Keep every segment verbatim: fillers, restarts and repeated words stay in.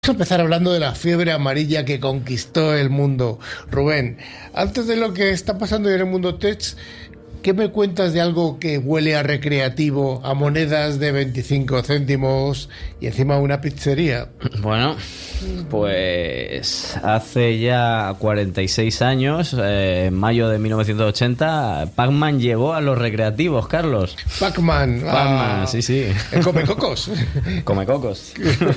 Vamos a empezar hablando de la fiebre amarilla que conquistó el mundo. Rubén, antes de lo que está pasando en el mundo tech, ¿qué me cuentas de algo que huele a recreativo, a monedas de veinticinco céntimos y encima una pizzería? Bueno, pues hace ya cuarenta y seis años, eh, en mayo de mil novecientos ochenta, Pac-Man llegó a los recreativos, Carlos. Pac-Man. Pac-Man, ah, sí, sí. El Comecocos. Comecocos.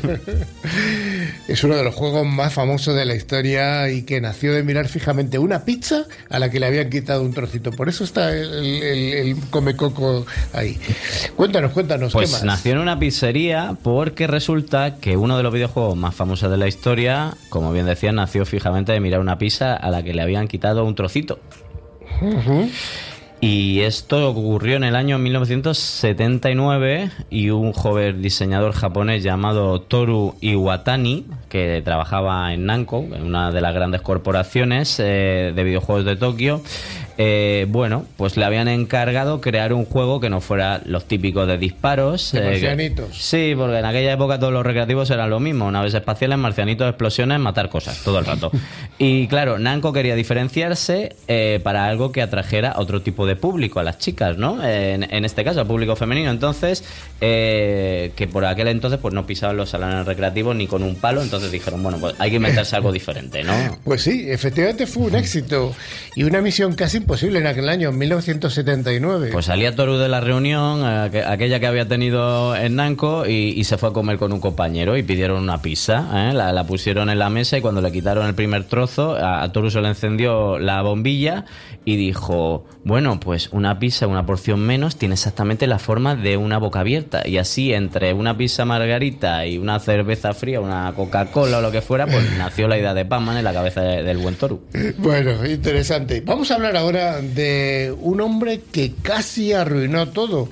Es uno de los juegos más famosos de la historia y que nació de mirar fijamente una pizza a la que le habían quitado un trocito. Por eso está el, el, el Comecoco ahí. Cuéntanos, cuéntanos, pues ¿qué más? Nació en una pizzería porque resulta que uno de los videojuegos más famosos de la historia, como bien decía, nació fijamente de mirar una pizza a la que le habían quitado un trocito. Uh-huh. Y esto ocurrió en el año mil novecientos setenta y nueve y un joven diseñador japonés llamado Toru Iwatani, que trabajaba en Namco, en una de las grandes corporaciones eh, de videojuegos de Tokio, eh, bueno, pues le habían encargado crear un juego que no fuera los típicos de disparos. De eh, marcianitos. que, sí, porque en aquella época todos los recreativos eran lo mismo, naves espaciales, marcianitos, explosiones, matar cosas, todo el rato. Y claro, Namco quería diferenciarse eh, para algo que atrajera a otro tipo de público, a las chicas, ¿no? En, en este caso, al público femenino. Entonces, eh, que por aquel entonces pues no pisaban los salones recreativos ni con un palo, entonces dijeron, bueno, pues hay que inventarse algo diferente, ¿no? Pues sí, efectivamente fue un éxito y una misión casi imposible en aquel año, mil novecientos setenta y nueve. Pues salía Toru de la reunión, aqu- aquella que había tenido en Namco, y, y se fue a comer con un compañero y pidieron una pizza, ¿eh? la, la pusieron en la mesa y cuando le quitaron el primer trozo, a, a Toru se le encendió la bombilla y dijo, bueno, pues una pizza, una porción menos, tiene exactamente la forma de una boca abierta. Y así, entre una pizza margarita y una cerveza fría, una Coca-Cola o lo que fuera, pues nació la idea de Pac-Man en la cabeza de, del buen Toru. Bueno, interesante. Vamos a hablar ahora de un hombre que casi arruinó todo,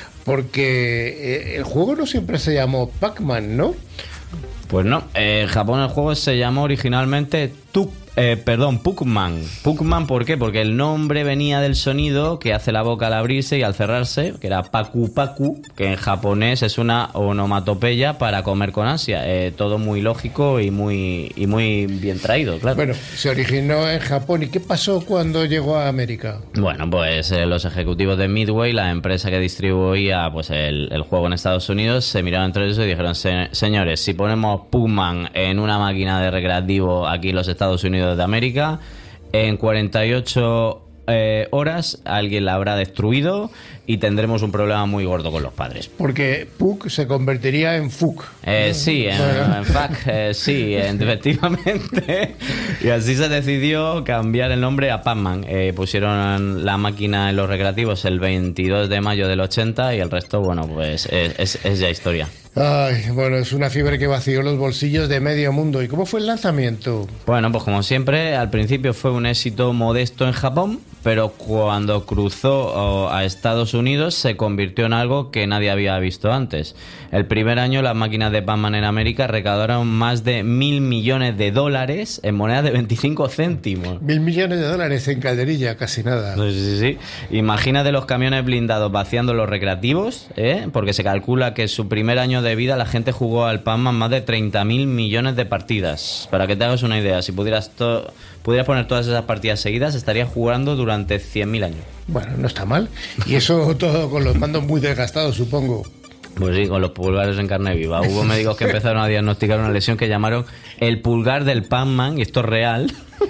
porque eh, el juego no siempre se llamó Pac-Man, ¿no? Pues no, eh, en Japón el juego se llamó originalmente Tuk. Eh, perdón, Puckman. Puckman, ¿por qué? Porque el nombre venía del sonido que hace la boca al abrirse y al cerrarse, que era paku paku, que en japonés es una onomatopeya para comer con ansia. Eh, todo muy lógico y muy y muy bien traído, claro. Bueno, se originó en Japón. ¿Y qué pasó cuando llegó a América? Bueno, pues eh, los ejecutivos de Midway, la empresa que distribuía pues el, el juego en Estados Unidos, se miraron entre ellos y dijeron, Se- señores, si ponemos Puckman en una máquina de recreativo aquí en los Estados Unidos de América, en cuarenta y ocho eh, horas alguien la habrá destruido y tendremos un problema muy gordo con los padres. Porque Puck se convertiría en Fuck. Eh, sí, en, Bueno. en fact, eh, sí, en- efectivamente. Y así se decidió cambiar el nombre a Pac-Man. Eh, pusieron la máquina en los recreativos el veintidós de mayo del ochenta y el resto, bueno, pues es, es, es ya historia. Ay, bueno, es una fiebre que vació los bolsillos de medio mundo. ¿Y cómo fue el lanzamiento? Bueno, pues como siempre, al principio fue un éxito modesto en Japón, pero cuando cruzó oh, a Estados Unidos se convirtió en algo que nadie había visto antes. El primer año las máquinas de Pac-Man en América recaudaron más de mil millones de dólares en moneda de veinticinco céntimos. Mil millones de dólares en calderilla, casi nada. Sí, sí, sí. Imagínate los camiones blindados vaciando los recreativos, ¿eh? Porque se calcula que en su primer año de vida la gente jugó al Pac-Man más de treinta mil millones de partidas. Para que te hagas una idea, si pudieras, to- pudieras poner todas esas partidas seguidas, estarías jugando durante cien mil años. Bueno, no está mal. Y eso todo con los mandos muy desgastados, supongo. Pues sí, con los pulgares en carne viva. Hubo médicos que empezaron a diagnosticar una lesión que llamaron el pulgar del Pac-Man, y esto es real,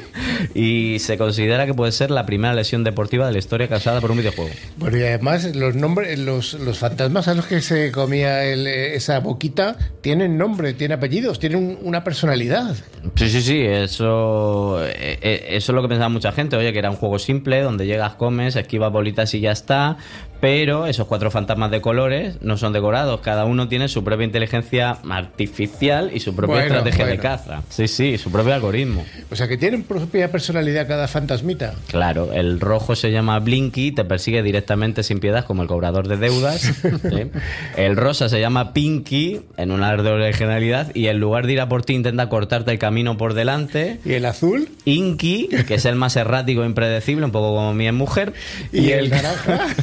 y se considera que puede ser la primera lesión deportiva de la historia causada por un videojuego. Bueno, y además los nombres, los, los fantasmas a los que se comía el, esa boquita tienen nombre, tienen apellidos, tienen un- una personalidad. Sí, sí, sí, eso, eh, eh, eso es lo que pensaba mucha gente, oye, que era un juego simple, donde llegas, comes, esquivas bolitas y ya está, pero esos cuatro fantasmas de colores no son decorados, cada uno tiene su propia inteligencia artificial y su propia Bueno, estrategia bueno. de caza. Sí, sí, su propio algoritmo. O sea, que tienen propia personalidad cada fantasmita. Claro, el rojo se llama Blinky, te persigue directamente sin piedad como el cobrador de deudas. ¿Sí? El rosa se llama Pinky, en un ar de originalidad, y en lugar de ir a por ti intenta cortarte el camino por delante. ¿Y el azul? Inky, que es el más errático e impredecible, un poco como mi mujer. ¿Y el naranja? Y el más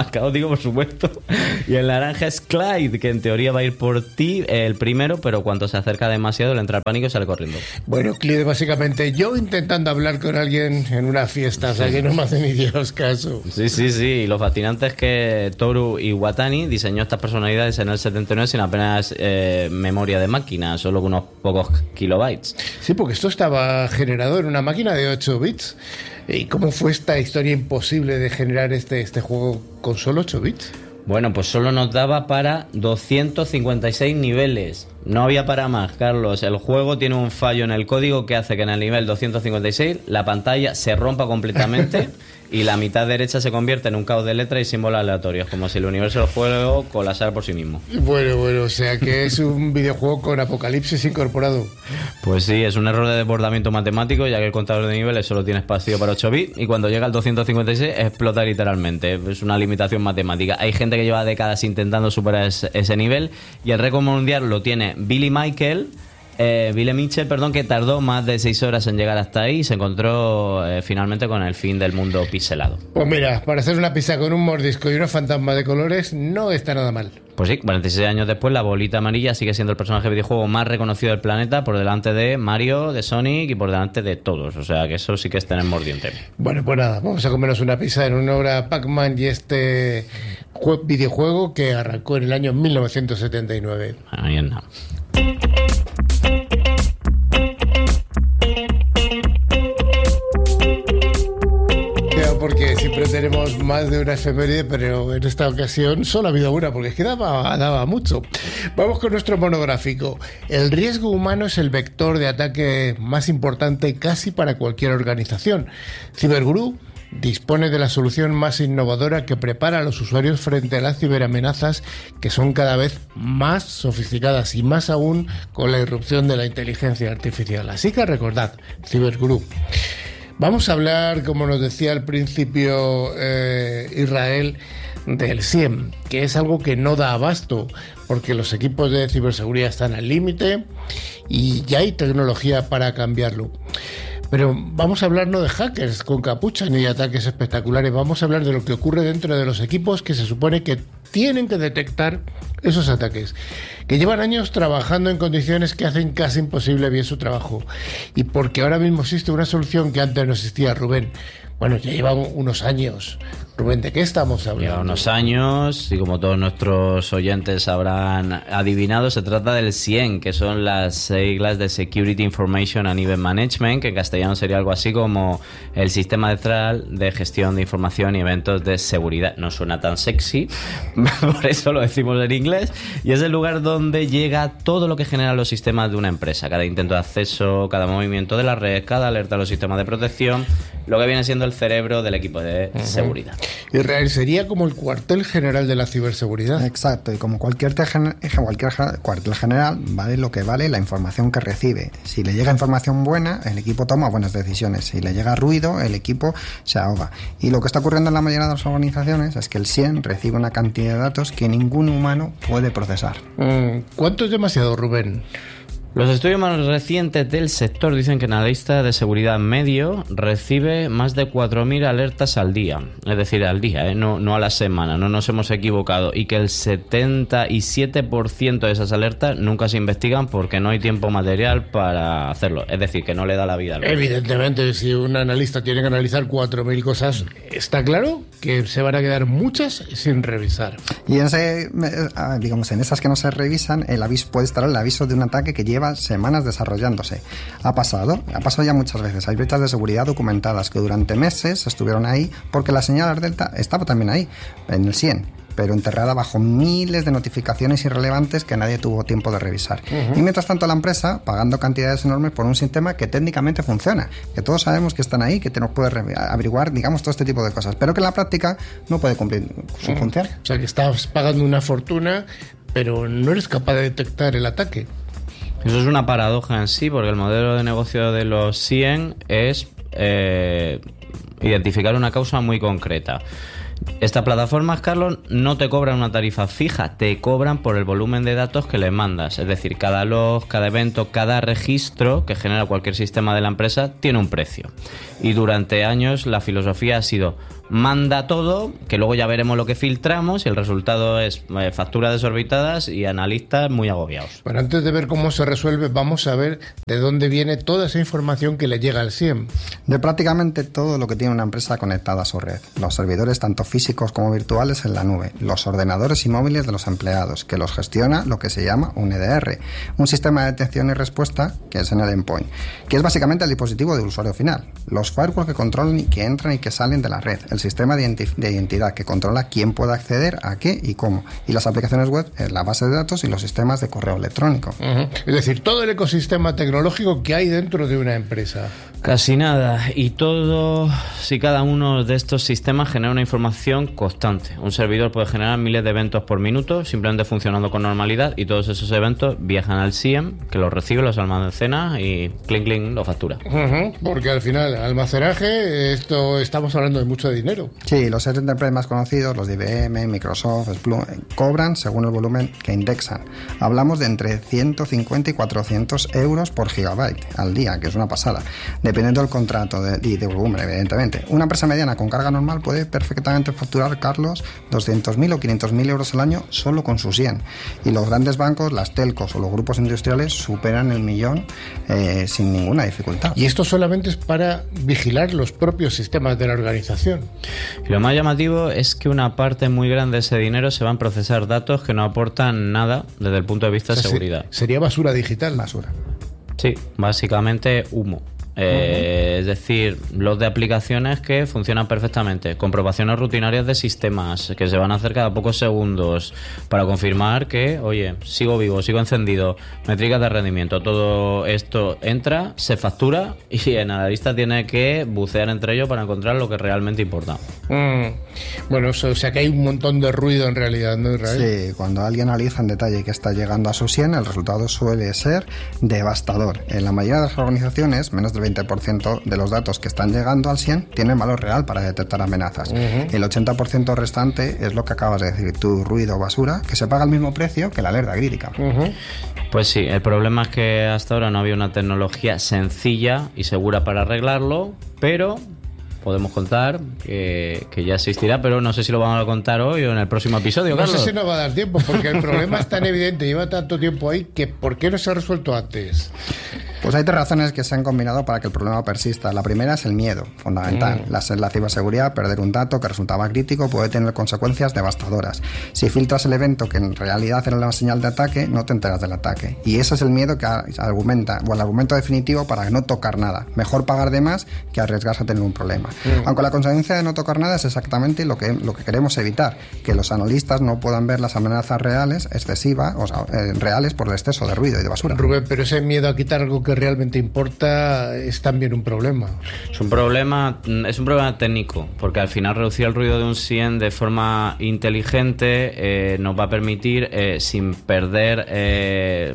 más caótico, por supuesto. Y el naranja es Clyde, que en teoría va a ir por ti el primero, pero cuando se acerca demasiado le entra el pánico y sale corriendo. Bueno, Clyde, básicamente yo intentando hablar con alguien en una fiesta, o sea que no me hace ni Dios caso. Sí, sí, sí. Y lo fascinante es que Toru Iwatani diseñó estas personalidades en el setenta y nueve sin apenas eh, memoria de máquina, solo con unos pocos kilobytes. Sí, porque esto estaba generado en una máquina de ocho bits. ¿Y cómo fue esta historia imposible de generar este, este juego con solo ocho bits? Bueno, pues solo nos daba para doscientos cincuenta y seis niveles. No había para más, Carlos. El juego tiene un fallo en el código que hace que en el nivel doscientos cincuenta y seis la pantalla se rompa completamente y la mitad derecha se convierte en un caos de letras y símbolos aleatorios, como si el universo del juego colapsara por sí mismo. Bueno, bueno, o sea que es un videojuego con apocalipsis incorporado. Pues sí, es un error de desbordamiento matemático, ya que el contador de niveles solo tiene espacio para ocho bits y cuando llega al doscientos cincuenta y seis explota literalmente. Es una limitación matemática. Hay gente que lleva décadas intentando superar ese, ese nivel y el récord mundial lo tiene Billy Michael, eh, Billy Mitchell, perdón, que tardó más de seis horas en llegar hasta ahí y se encontró eh, finalmente con el fin del mundo pixelado. Pues mira, para hacer una pizza con un mordisco y unos fantasmas de colores no está nada mal. Pues sí, cuarenta y seis años después la bolita amarilla sigue siendo el personaje de videojuego más reconocido del planeta, por delante de Mario, de Sonic y por delante de todos. O sea que eso sí que es tener mordiente. Bueno, pues nada, vamos a comernos una pizza en honor a Pac-Man y este videojuego que arrancó en el año mil novecientos setenta y nueve. Ahí es nada. Porque siempre tenemos más de una efeméride, pero en esta ocasión solo ha habido una, porque es que daba, daba mucho. Vamos con nuestro monográfico. El riesgo humano es el vector de ataque más importante casi para cualquier organización. Cyberguru dispone de la solución más innovadora que prepara a los usuarios frente a las ciberamenazas, que son cada vez más sofisticadas y más aún con la irrupción de la inteligencia artificial. Así que recordad, Cyberguru. Vamos a hablar, como nos decía al principio eh, Israel, del SIEM, que es algo que no da abasto, porque los equipos de ciberseguridad están al límite y ya hay tecnología para cambiarlo. Pero vamos a hablar no de hackers con capucha ni de ataques espectaculares, vamos a hablar de lo que ocurre dentro de los equipos que se supone que tienen que detectar esos ataques, que llevan años trabajando en condiciones que hacen casi imposible bien su trabajo, y porque ahora mismo existe una solución que antes no existía, Rubén. Bueno, ya lleva unos años. Rubén, ¿de qué estamos hablando? Lleva unos años y como todos nuestros oyentes habrán adivinado, se trata del SIEM, que son las siglas de Security Information and Event Management, que en castellano sería algo así como el Sistema Central de Gestión de Información y Eventos de Seguridad. No suena tan sexy, por eso lo decimos en inglés, y es el lugar donde llega todo lo que generan los sistemas de una empresa, cada intento de acceso, cada movimiento de la red, cada alerta a los sistemas de protección, lo que viene siendo el cerebro del equipo de uh-huh. seguridad. Israel sería como el cuartel general de la ciberseguridad. Exacto, y como cualquier, tejen, cualquier cuartel general, vale lo que vale la información que recibe. Si le llega información buena, el equipo toma buenas decisiones. Si le llega ruido, el equipo se ahoga. Y lo que está ocurriendo en la mayoría de las organizaciones es que el SIEM recibe una cantidad de datos que ningún humano puede procesar. ¿Cuánto es demasiado, Rubén? Los estudios más recientes del sector dicen que en la lista de seguridad medio recibe más de cuatro mil alertas al día, es decir, al día, ¿eh? no, no a la semana, no nos hemos equivocado, y que el setenta y siete por ciento de esas alertas nunca se investigan porque no hay tiempo material para hacerlo, es decir, que no le da la vida al mundo. Evidentemente, si un analista tiene que analizar cuatro mil cosas, está claro que se van a quedar muchas sin revisar. Y en ese, digamos, en esas que no se revisan, el aviso puede estar el aviso de un ataque que lleva semanas desarrollándose. Ha pasado, ha pasado ya muchas veces. Hay brechas de seguridad documentadas que durante meses estuvieron ahí porque la señal Delta estaba también ahí, en el SIEM, pero enterrada bajo miles de notificaciones irrelevantes que nadie tuvo tiempo de revisar. Uh-huh. Y mientras tanto la empresa pagando cantidades enormes por un sistema que técnicamente funciona, que todos sabemos que están ahí, que te nos puede re- averiguar, digamos, todo este tipo de cosas, pero que en la práctica no puede cumplir su uh-huh. función. O sea, que estás pagando una fortuna, pero no eres capaz de detectar el ataque. Eso es una paradoja en sí, porque el modelo de negocio de los SIEM es eh, identificar una causa muy concreta. Estas plataformas, Carlos, no te cobran una tarifa fija, te cobran por el volumen de datos que les mandas. Es decir, cada log, cada evento, cada registro que genera cualquier sistema de la empresa tiene un precio. Y durante años la filosofía ha sido: manda todo, que luego ya veremos lo que filtramos y el resultado es eh, facturas desorbitadas y analistas muy agobiados. Bueno, antes de ver cómo se resuelve, vamos a ver de dónde viene toda esa información que le llega al S I E M. De prácticamente todo lo que tiene una empresa conectada a su red. Los servidores tanto físicos como virtuales en la nube, los ordenadores y móviles de los empleados, que los gestiona lo que se llama un E D R, un sistema de detección y respuesta que es en el endpoint, que es básicamente el dispositivo del usuario final, los firewalls que controlan y que entran y que salen de la red, el sistema de, identi- de identidad que controla quién puede acceder a qué y cómo, y las aplicaciones web, la base de datos y los sistemas de correo electrónico. Uh-huh. Es decir, todo el ecosistema tecnológico que hay dentro de una empresa. Casi nada, y todo, si cada uno de estos sistemas genera una información constante. Un servidor puede generar miles de eventos por minuto, simplemente funcionando con normalidad, y todos esos eventos viajan al S I E M, que los recibe, los almacena y clink clink lo factura. Uh-huh, porque al final, almacenaje, esto estamos hablando de mucho dinero. Sí, los enterprise más conocidos, los de I B M, Microsoft, Splunk, cobran según el volumen que indexan. Hablamos de entre ciento cincuenta y cuatrocientos euros por gigabyte al día, que es una pasada, dependiendo del contrato de, y de volumen, evidentemente. Una empresa mediana con carga normal puede perfectamente facturar, Carlos, doscientos mil o quinientos mil euros al año solo con sus yen. Y los grandes bancos, las telcos o los grupos industriales superan el millón eh, sin ninguna dificultad. Y esto solamente es para vigilar los propios sistemas de la organización. Y lo más llamativo es que una parte muy grande de ese dinero se va a procesar datos que no aportan nada desde el punto de vista de o sea, seguridad. Se, sería basura digital. Basura. Sí, básicamente humo. Eh, uh-huh. Es decir, los de aplicaciones que funcionan perfectamente, comprobaciones rutinarias de sistemas que se van a hacer cada pocos segundos para confirmar que, oye, sigo vivo, sigo encendido, métricas de rendimiento, todo esto entra, se factura y el analista tiene que bucear entre ellos para encontrar lo que realmente importa. Mm. Bueno, o sea que hay un montón de ruido en realidad, ¿no, Israel? Sí, cuando alguien analiza en detalle qué está llegando a su S I E M, el resultado suele ser devastador. En la mayoría de las organizaciones, menos del veinte por ciento de los datos que están llegando al S I E M tienen valor real para detectar amenazas. Uh-huh. El ochenta por ciento restante es lo que acabas de decir tú, ruido o basura, que se paga al mismo precio que la alerta crítica. Uh-huh. Pues sí, el problema es que hasta ahora no había una tecnología sencilla y segura para arreglarlo, pero podemos contar que, que ya existirá, pero no sé si lo vamos a contar hoy o en el próximo episodio, Carlos. No sé si nos va a dar tiempo, porque el problema es tan evidente, lleva tanto tiempo ahí, que ¿por qué no se ha resuelto antes? Pues hay tres razones que se han combinado para que el problema persista. La primera es el miedo, fundamental. Mm. La, la ciberseguridad, perder un dato que resultaba crítico, puede tener consecuencias devastadoras. Si filtras el evento que en realidad era la señal de ataque, no te enteras del ataque. Y ese es el miedo que argumenta, o el argumento definitivo para no tocar nada. Mejor pagar de más que arriesgarse a tener un problema. Mm. Aunque la consecuencia de no tocar nada es exactamente lo que, lo que queremos evitar, que los analistas no puedan ver las amenazas reales, excesivas, o sea, eh, reales por el exceso de ruido y de basura. Rubén, pero ese miedo a quitar algo que realmente importa es también un problema. Es un problema, es un problema técnico, porque al final reducir el ruido de un S I E M de forma inteligente eh, nos va a permitir, eh, sin perder eh,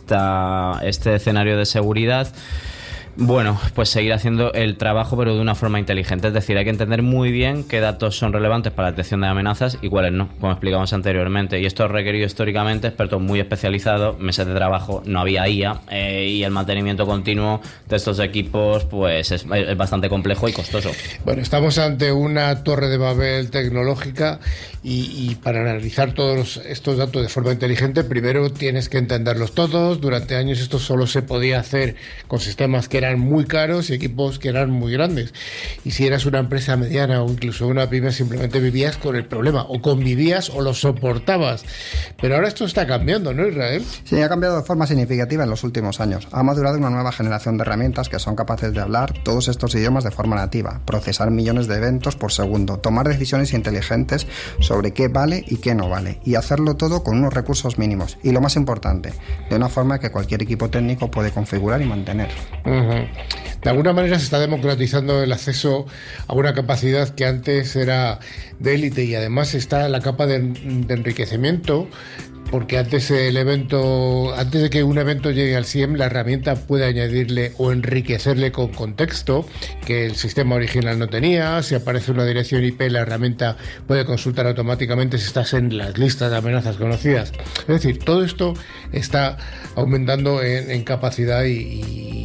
esta, este escenario de seguridad, bueno, pues seguir haciendo el trabajo, pero de una forma inteligente. Es decir, hay que entender muy bien qué datos son relevantes para la detección de amenazas y cuáles no, como explicamos anteriormente. Y esto ha requerido históricamente expertos muy especializados, meses de trabajo, no había I A, eh, y el mantenimiento continuo de estos equipos pues es, es bastante complejo y costoso. Bueno, estamos ante una torre de Babel tecnológica y, y para analizar todos estos datos de forma inteligente, primero tienes que entenderlos todos. Durante años esto solo se podía hacer con sistemas que eran muy caros y equipos que eran muy grandes. Y si eras una empresa mediana o incluso una pyme, simplemente vivías con el problema, o convivías o lo soportabas. Pero ahora esto está cambiando, ¿no, Israel? Sí, ha cambiado de forma significativa en los últimos años. Ha madurado una nueva generación de herramientas que son capaces de hablar todos estos idiomas de forma nativa, procesar millones de eventos por segundo, tomar decisiones inteligentes sobre qué vale y qué no vale, y hacerlo todo con unos recursos mínimos. Y lo más importante, de una forma que cualquier equipo técnico puede configurar y mantener. Uh-huh. De alguna manera se está democratizando el acceso a una capacidad que antes era de élite, y además está la capa de, de enriquecimiento, porque antes el evento, antes de que un evento llegue al S I E M, la herramienta puede añadirle o enriquecerle con contexto que el sistema original no tenía. Si aparece una dirección I P, la herramienta puede consultar automáticamente si estás en las listas de amenazas conocidas. Es decir, todo esto está aumentando en, en capacidad y, y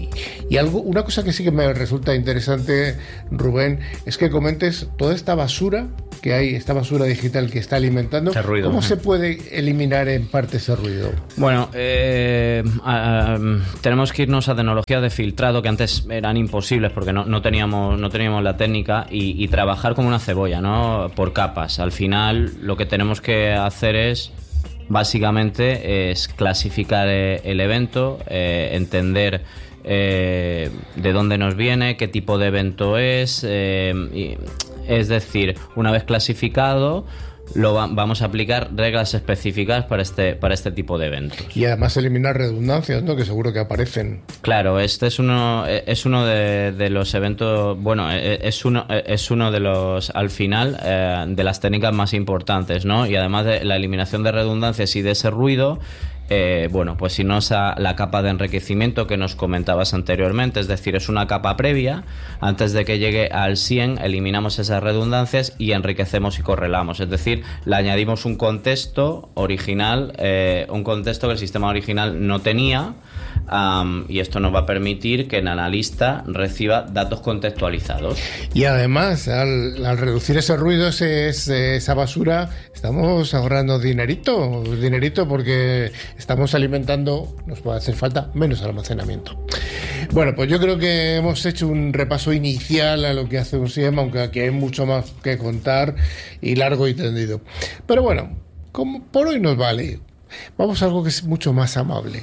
Y algo, una cosa que sí que me resulta interesante, Rubén, es que comentes toda esta basura que hay, esta basura digital que está alimentando. Ese ruido. ¿Cómo se puede eliminar en parte ese ruido? Bueno, eh, a, a, tenemos que irnos a tecnologías de filtrado que antes eran imposibles porque no, no teníamos no teníamos la técnica y, y trabajar como una cebolla, ¿no? Por capas. Al final, lo que tenemos que hacer es básicamente es clasificar el evento, eh, entender eh, de dónde nos viene, qué tipo de evento es, eh, y, es decir, una vez clasificado, lo va, vamos a aplicar reglas específicas para este para este tipo de eventos. Y además eliminar redundancias, ¿no? Que seguro que aparecen. Claro, este es uno es uno de, de los eventos, bueno, es uno es uno de los al final eh, de las técnicas más importantes, ¿no? Y además de la eliminación de redundancias y de ese ruido, Eh, bueno, pues si no es a la capa de enriquecimiento que nos comentabas anteriormente, es decir, es una capa previa, antes de que llegue al cien eliminamos esas redundancias y enriquecemos y correlamos, es decir, le añadimos un contexto original, eh, un contexto que el sistema original no tenía, um, y esto nos va a permitir que el analista reciba datos contextualizados. Y además, al, al reducir ese ruido, ese, ese, esa basura, estamos ahorrando dinerito, dinerito porque estamos alimentando, nos puede hacer falta menos almacenamiento. Bueno, pues yo creo que hemos hecho un repaso inicial a lo que hace un S I E M, aunque aquí hay mucho más que contar y largo y tendido. Pero bueno, como por hoy nos vale. Vamos a algo que es mucho más amable.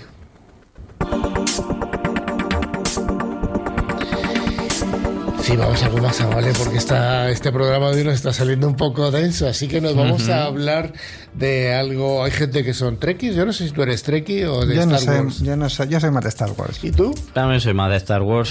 Sí, vamos a algo más amable porque está, este programa de hoy nos está saliendo un poco denso, así que nos vamos uh-huh. a hablar de algo. Hay gente que son trekkies, yo no sé si tú eres trekkie o de yo Star no soy, Wars. Yo no soy, yo soy más de Star Wars. ¿Y tú? También soy más de Star Wars.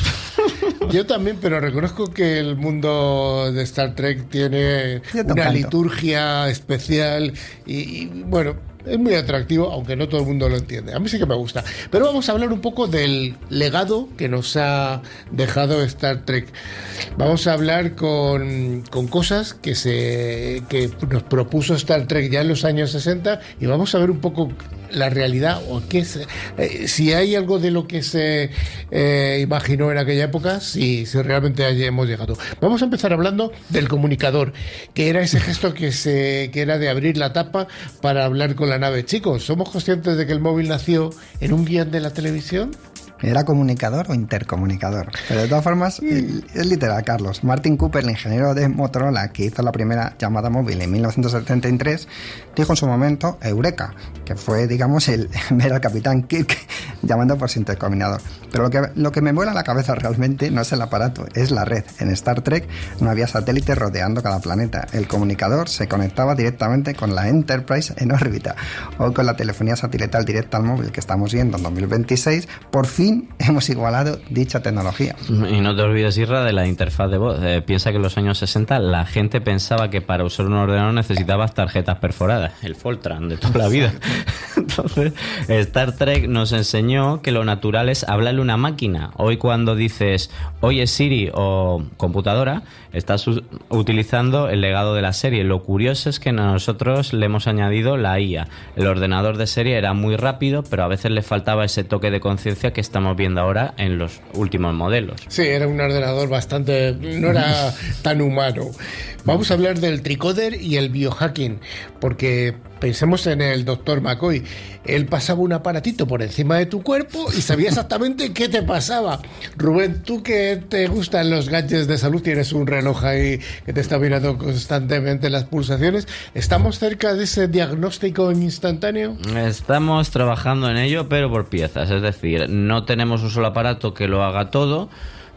Yo también, pero reconozco que el mundo de Star Trek tiene una liturgia especial y, y bueno, es muy atractivo, aunque no todo el mundo lo entiende. A mí sí que me gusta. Pero vamos a hablar un poco del legado que nos ha dejado Star Trek. Vamos a hablar con, con cosas que, se, que nos propuso Star Trek ya en los años sesenta y vamos a ver un poco la realidad o qué se, eh, si hay algo de lo que se eh, imaginó en aquella época, si, si realmente hemos llegado. Vamos a empezar hablando del comunicador, que era ese gesto que, se, que era de abrir la tapa para hablar con la nave. Chicos, ¿somos conscientes de que el móvil nació en un guión de la televisión? ¿Era comunicador o intercomunicador? Pero de todas formas, sí. Es literal, Carlos. Martin Cooper, el ingeniero de Motorola que hizo la primera llamada móvil en mil novecientos setenta y tres, dijo en su momento Eureka, que fue, digamos, el ver al capitán Kirk llamando por su intercomunicador. Pero lo que, lo que me vuela la cabeza realmente no es el aparato, es la red. En Star Trek no había satélites rodeando cada planeta. El comunicador se conectaba directamente con la Enterprise en órbita. O con la telefonía satelital directa al móvil que estamos viendo en dos mil veintiséis, por fin hemos igualado dicha tecnología. Y no te olvides, Isra, de la interfaz de voz. Eh, piensa que en los años sesenta la gente pensaba que para usar un ordenador necesitabas tarjetas perforadas, el Fortran de toda la vida. Entonces, Star Trek nos enseñó que lo natural es hablarle a una máquina. Hoy cuando dices, oye Siri o computadora, estás u- utilizando el legado de la serie. Lo curioso es que nosotros le hemos añadido la I A. El ordenador de serie era muy rápido, pero a veces le faltaba ese toque de conciencia que estamos viendo ahora en los últimos modelos. Sí, era un ordenador bastante... no era tan humano. Vamos a hablar del tricoder y el biohacking, porque pensemos en el doctor McCoy. Él pasaba un aparatito por encima de tu cuerpo y sabía exactamente qué te pasaba. Rubén, tú que te gustan los gadgets de salud, tienes un reloj ahí que te está mirando constantemente las pulsaciones. ¿Estamos cerca de ese diagnóstico instantáneo? Estamos trabajando en ello, pero por piezas. Es decir, no tenemos un solo aparato que lo haga todo,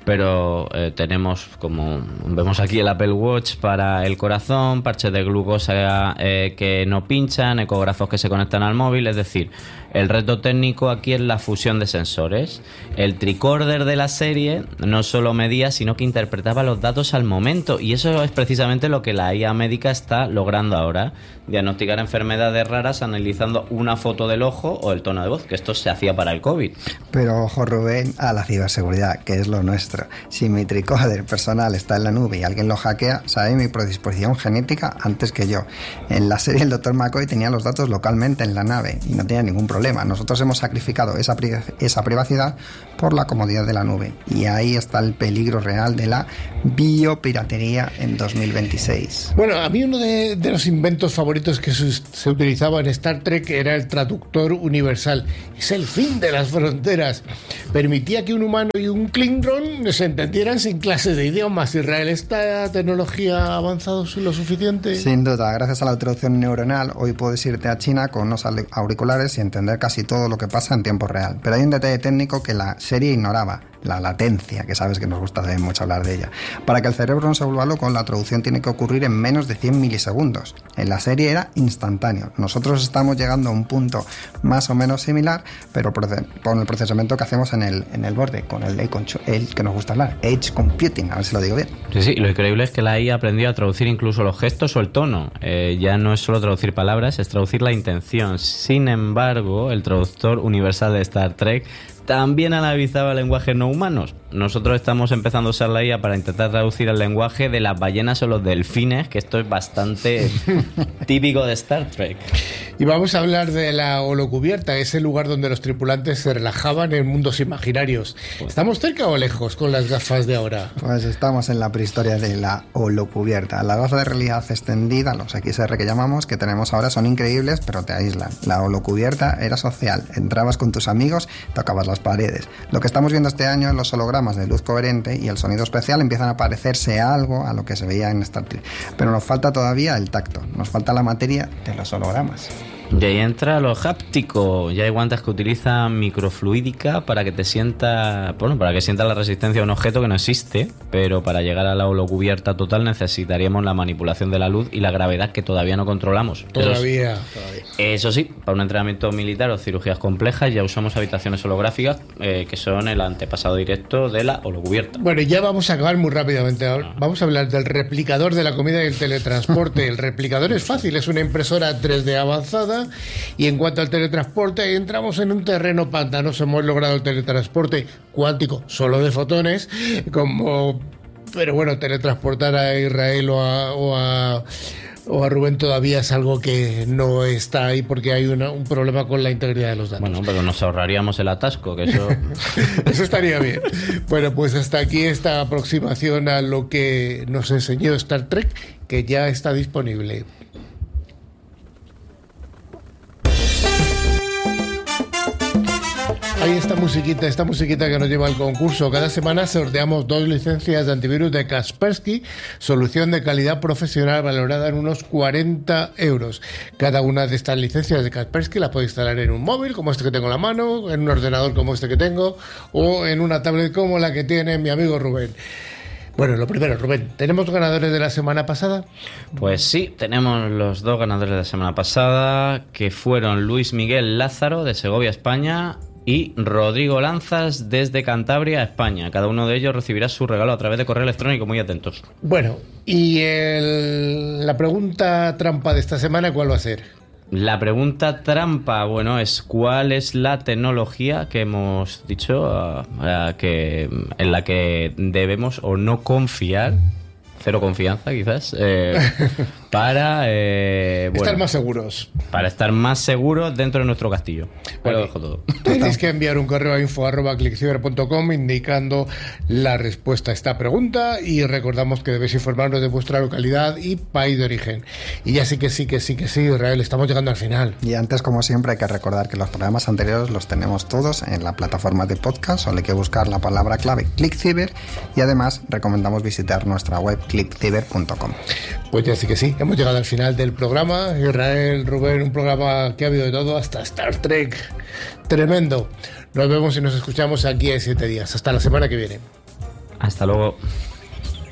pero eh, tenemos, como vemos aquí, el Apple Watch para el corazón, parches de glucosa eh, que no pinchan, ecógrafos que se conectan al móvil. Es decir, el reto técnico aquí es la fusión de sensores. El tricorder de la serie no solo medía, sino que interpretaba los datos al momento, y eso es precisamente lo que la I A médica está logrando ahora: diagnosticar enfermedades raras analizando una foto del ojo o el tono de voz, que esto se hacía para el COVID. Pero ojo, Rubén, a la ciberseguridad, que es lo nuestro. Si mi tricorder personal está en la nube y alguien lo hackea, sabe mi predisposición genética antes que yo. En la serie el doctor McCoy tenía los datos localmente en la nave y no tenía ningún problema. problema. Nosotros hemos sacrificado esa, pri- esa privacidad por la comodidad de la nube. Y ahí está el peligro real de la biopiratería en dos mil veintiséis. Bueno, a mí uno de, de los inventos favoritos que se, se utilizaba en Star Trek era el traductor universal. Es el fin de las fronteras. Permitía que un humano y un Klingon se entendieran sin clases de idiomas. ¿Israel esta tecnología ha avanzado lo suficiente? Sin duda, gracias a la traducción neuronal, hoy puedes irte a China con unos auriculares y entender casi todo lo que pasa en tiempo real. Pero hay un detalle técnico que la serie ignoraba: la latencia, que sabes que nos gusta también mucho hablar de ella. Para que el cerebro no se vuelva loco, la traducción tiene que ocurrir en menos de cien milisegundos. En la serie era instantáneo. Nosotros estamos llegando a un punto más o menos similar, pero con el procesamiento que hacemos en el, en el borde, con el, el, el que nos gusta hablar, Edge Computing, a ver si lo digo bien. Sí, sí, lo increíble es que la I A aprendió a traducir incluso los gestos o el tono. Eh, ya no es solo traducir palabras, es traducir la intención. Sin embargo, el traductor universal de Star Trek también analizaba lenguajes no humanos. Nosotros estamos empezando a usar la I A para intentar traducir el lenguaje de las ballenas o los delfines, que esto es bastante típico de Star Trek. Y vamos a hablar de la holocubierta, ese lugar donde los tripulantes se relajaban en mundos imaginarios. ¿Estamos cerca o lejos con las gafas de ahora? Pues estamos en la prehistoria de la holocubierta. Las gafas de realidad extendida, los X R que llamamos, que tenemos ahora son increíbles, pero te aíslan. La holocubierta era social. Entrabas con tus amigos, tocabas las paredes. Lo que estamos viendo este año es los hologramas de luz coherente y el sonido especial empiezan a parecerse a algo a lo que se veía en Star Trek. Pero nos falta todavía el tacto, nos falta la materia de los hologramas. Y ahí entra lo háptico. Ya hay guantes que utilizan microfluídica para que te sienta, bueno, para que sienta la resistencia a un objeto que no existe, pero para llegar a la holocubierta total necesitaríamos la manipulación de la luz y la gravedad que todavía no controlamos. Todavía. Eso, todavía. Eso sí, para un entrenamiento militar o cirugías complejas ya usamos habitaciones holográficas eh, que son el antepasado directo de la holocubierta. Bueno, ya vamos a acabar muy rápidamente. Vamos a hablar del replicador de la comida y el teletransporte. El replicador es fácil, es una impresora tres D avanzada. Y en cuanto al teletransporte, entramos en un terreno pantanoso. Hemos logrado el teletransporte cuántico, solo de fotones, como, pero bueno, teletransportar a Israel o a, o a, o a Rubén todavía es algo que no está ahí porque hay una, un problema con la integridad de los datos. Bueno, pero nos ahorraríamos el atasco, que eso... Eso estaría bien. Bueno, pues hasta aquí esta aproximación a lo que nos enseñó Star Trek, que ya está disponible. Ahí esta musiquita, esta musiquita que nos lleva al concurso. Cada semana sorteamos dos licencias de antivirus de Kaspersky, solución de calidad profesional valorada en unos cuarenta euros. Cada una de estas licencias de Kaspersky la puede instalar en un móvil como este que tengo en la mano, en un ordenador como este que tengo o en una tablet como la que tiene mi amigo Rubén. Bueno, lo primero, Rubén, ¿tenemos ganadores de la semana pasada? Pues sí, tenemos los dos ganadores de la semana pasada, que fueron Luis Miguel Lázaro, de Segovia, España, y Rodrigo Lanzas, desde Cantabria, España. Cada uno de ellos recibirá su regalo a través de correo electrónico, muy atentos. Bueno, y el, la pregunta trampa de esta semana, ¿cuál va a ser? La pregunta trampa, bueno, es ¿cuál es la tecnología que hemos dicho uh, uh, que en la que debemos o no confiar? Cero confianza, quizás, eh, para eh, bueno, estar más seguros. Para estar más seguros dentro de nuestro castillo. Pero vale. dejo todo. Tenéis que enviar un correo a info arroba clickciber punto com indicando la respuesta a esta pregunta y recordamos que debéis informarnos de vuestra localidad y país de origen. Y ya sí que sí, que sí, que sí, Israel, estamos llegando al final. Y antes, como siempre, hay que recordar que los programas anteriores los tenemos todos en la plataforma de podcast, solo hay que buscar la palabra clave ClickCiber y además recomendamos visitar nuestra web click ciber punto com. Pues ya sí que sí, hemos llegado al final del programa. Israel, Rubén, un programa que ha habido de todo, hasta Star Trek. Tremendo. Nos vemos y nos escuchamos aquí en siete días. Hasta la semana que viene. Hasta luego.